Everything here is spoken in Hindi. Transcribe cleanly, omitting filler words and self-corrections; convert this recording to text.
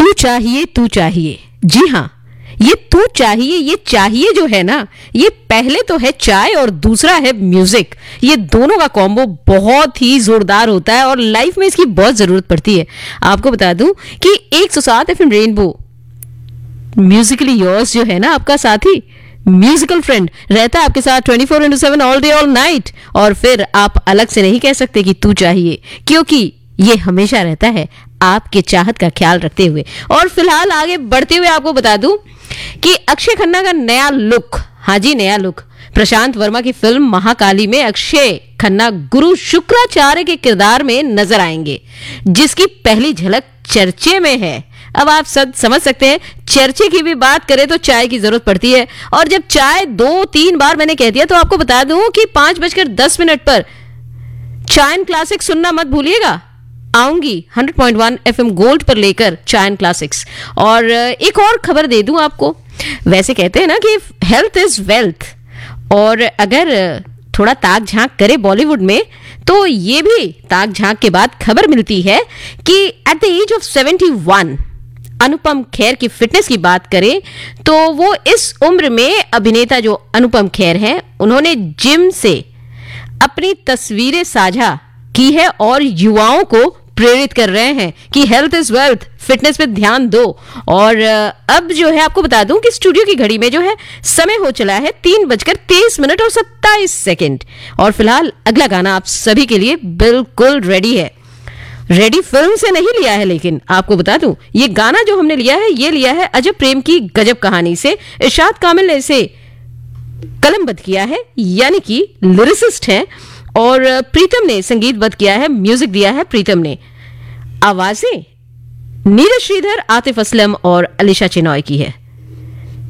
तू चाहिए। जी हाँ, ये तू चाहिए, ये चाहिए जो है ना, ये पहले तो है चाय और दूसरा है म्यूजिक। ये दोनों का कॉम्बो बहुत ही जोरदार होता है और लाइफ में इसकी बहुत जरूरत पड़ती है। आपको बता दूं कि 107 एफएम रेनबो म्यूजिकली योर्स जो है ना, आपका साथी, म्यूजिकल फ्रेंड रहता है आपके साथ 24/7 ऑल डे ऑल नाइट। और फिर आप अलग से नहीं कह सकते कि तू चाहिए, क्योंकि ये हमेशा रहता है आपके चाहत का ख्याल रखते हुए। और फिलहाल आगे बढ़ते हुए आपको बता दूं कि अक्षय खन्ना का नया लुक, हाँ जी नया लुक, प्रशांत वर्मा की फिल्म महाकाली में अक्षय खन्ना गुरु शुक्राचार्य के किरदार में नजर आएंगे, जिसकी पहली झलक चर्चे में है। अब आप सब समझ सकते हैं, चर्चे की भी बात करें तो चाय की जरूरत पड़ती है। और जब चाय 2-3 बार मैंने कह दिया तो आपको बता दूं कि 5:10 पर चाय क्लासिक सुनना मत भूलिएगा। आऊंगी 100.1 एफएम गोल्ड पर लेकर चाय क्लासिक्स। और एक और खबर दे दूं आपको, वैसे कहते हैं ना कि हेल्थ इज वेल्थ, और अगर थोड़ा ताक झांक करे बॉलीवुड में तो ये भी ताक झांक के बाद खबर मिलती है कि at the age of 71 Anupam Kher की फिटनेस की बात करें तो वो इस उम्र में, अभिनेता जो अनुपम खेर हैं, उन्होंने जिम से अपनी तस्वीरें साझा की है और युवाओं को प्रेरित कर रहे हैं कि हेल्थ इज वेल्थ, फिटनेस पे ध्यान दो। और अब जो है आपको बता दूं कि स्टूडियो की घड़ी में जो है समय हो चला है 3:23:27। और फिलहाल अगला गाना आप सभी के लिए बिल्कुल रेडी है। रेडी फिल्म से नहीं लिया है, लेकिन आपको बता दूं ये गाना जो हमने लिया है, ये लिया है अजब प्रेम की गजब कहानी से। इरशाद कामिल ने इसे कलमबद्ध किया है, यानी कि लिरिसिस्ट हैं, और प्रीतम ने संगीतबद्ध किया है, म्यूजिक दिया है प्रीतम ने। आवाजें नीरज श्रीधर, आतिफ असलम और अलीशा चिनॉय की है।